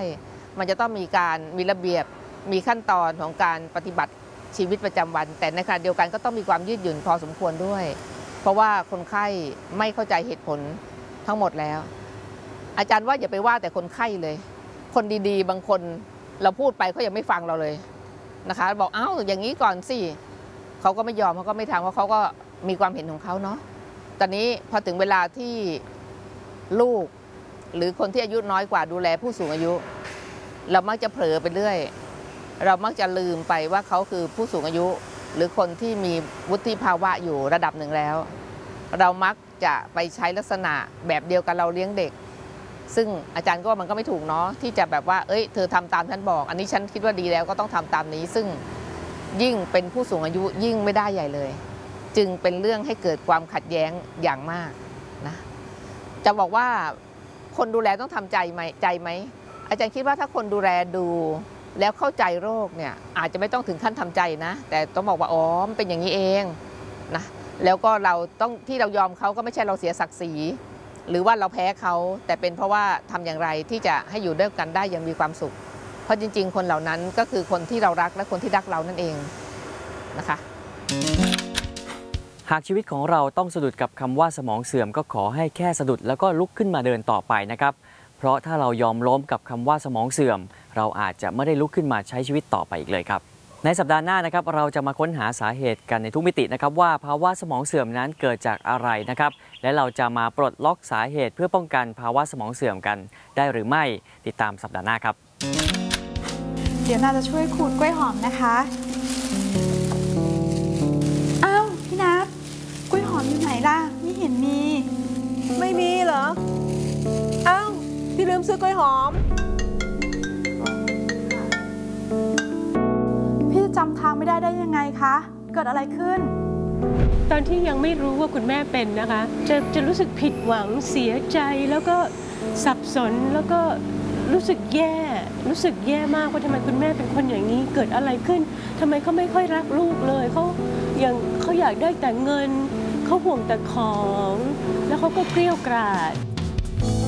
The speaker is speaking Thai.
มันจะต้องมีระเบียบมีขั้นตอนของการปฏิบัติชีวิตประจำวันแต่ในขณะเดียวกันก็ต้องมีความยืดหยุ่นพอสมควรด้วยเพราะว่าคนไข้ไม่เข้าใจเหตุผลทั้งหมดแล้วอาจารย์ว่าอย่าไปว่าแต่คนไข้เลยคนดีๆบางคนเราพูดไปเขายังไม่ฟังเราเลยนะคะบอกเอ้าอย่างนี้ก่อนสิเขาก็ไม่ยอมเขาก็ไม่ทำเพราะเขาก็มีความเห็นของเขาเนาะตอนนี้พอถึงเวลาที่ลูกหรือคนที่อายุน้อยกว่าดูแลผู้สูงอายุเรามักจะเผลอไปเรื่อยเรามักจะลืมไปว่าเขาคือผู้สูงอายุหรือคนที่มีวุฒิภาวะอยู่ระดับหนึ่งแล้วเรามักจะไปใช้ลักษณะแบบเดียวกันเราเลี้ยงเด็กซึ่งอาจารย์ก็ว่ามันก็ไม่ถูกเนาะที่จะแบบว่าเอ้ยเธอทำตามฉันบอกอันนี้ฉันคิดว่าดีแล้วก็ต้องทำตามนี้ซึ่งยิ่งเป็นผู้สูงอายุยิ่งไม่ได้ใหญ่เลยจึงเป็นเรื่องให้เกิดความขัดแย้งอย่างมากนะจะบอกว่าคนดูแลต้องทำใจไหมอาจารย์คิดว่าถ้าคนดูแลดูแล้วเข้าใจโรคเนี่ยอาจจะไม่ต้องถึงขั้นทำใจนะแต่ต้องบอกว่าอ๋อมันเป็นอย่างนี้เองนะแล้วก็เราต้องที่เรายอมเขาก็ไม่ใช่เราเสียศักดิ์ศรีหรือว่าเราแพ้เขาแต่เป็นเพราะว่าทำอย่างไรที่จะให้อยู่ด้วยกันได้อย่างมีความสุขเพราะจริงๆคนเหล่านั้นก็คือคนที่เรารักและคนที่รักเรานั่นเองนะคะหากชีวิตของเราต้องสะดุดกับคำว่าสมองเสื่อมก็ขอให้แค่สะดุดแล้วก็ลุกขึ้นมาเดินต่อไปนะครับเพราะถ้าเรายอมล้มกับคำว่าสมองเสื่อมเราอาจจะไม่ได้ลุกขึ้นมาใช้ชีวิตต่อไปอีกเลยครับในสัปดาห์หน้านะครับเราจะมาค้นหาสาเหตุกันในทุกมิตินะครับว่าภาวะสมองเสื่อมนั้นเกิดจากอะไรนะครับและเราจะมาปลดล็อกสาเหตุเพื่อป้องกันภาวะสมองเสื่อมกันได้หรือไม่ติดตามสัปดาห์หน้าครับเดี๋ยวนาจะช่วยขูดกล้วยหอมนะคะอ้าวพี่นัทกล้วยหอมอยู่ไหนล่ะไม่เห็นมีไม่มีเหรออ้าวพี่ลืมซื้อกล้วยหอมพี่จำทางไม่ได้ยังไงคะเกิดอะไรขึ้นตอนที่ยังไม่รู้ว่าคุณแม่เป็นนะคะจะรู้สึกผิดหวังเสียใจแล้วก็สับสนแล้วก็รู้สึกแย่มากว่าทำไมคุณแม่เป็นคนอย่างนี้เกิดอะไรขึ้นทำไมเขาไม่ค่อยรักลูกเลยเขาอยากได้แต่เงินเขาห่วงแต่ของแล้วเขาก็เกลี้ยกล่อม